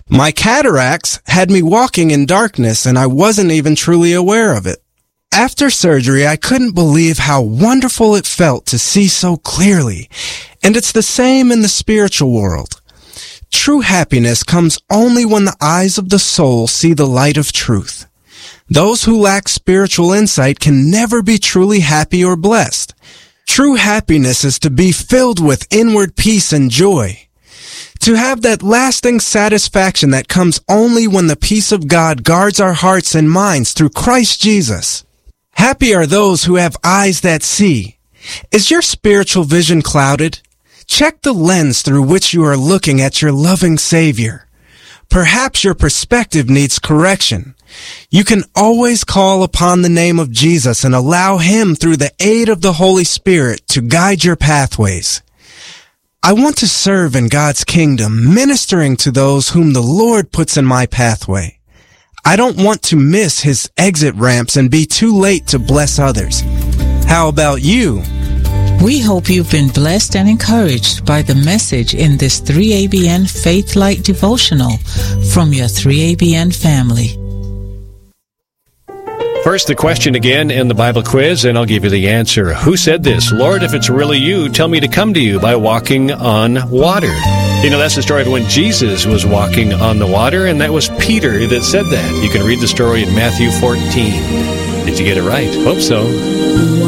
My cataracts had me walking in darkness, and I wasn't even truly aware of it. After surgery, I couldn't believe how wonderful it felt to see so clearly. And it's the same in the spiritual world. True happiness comes only when the eyes of the soul see the light of truth. Those who lack spiritual insight can never be truly happy or blessed. True happiness is to be filled with inward peace and joy. To have that lasting satisfaction that comes only when the peace of God guards our hearts and minds through Christ Jesus. Happy are those who have eyes that see. Is your spiritual vision clouded? Check the lens through which you are looking at your loving Savior. Perhaps your perspective needs correction. You can always call upon the name of Jesus and allow Him through the aid of the Holy Spirit to guide your pathways. I want to serve in God's kingdom, ministering to those whom the Lord puts in my pathway. I don't want to miss His exit ramps and be too late to bless others. How about you? We hope you've been blessed and encouraged by the message in this 3ABN Faith Light devotional from your 3ABN family. First, the question again in the Bible quiz, and I'll give you the answer. Who said this? Lord, if it's really you, tell me to come to you by walking on water. You know, that's the story of when Jesus was walking on the water, and that was Peter that said that. You can read the story in Matthew 14. Did you get it right? Hope so.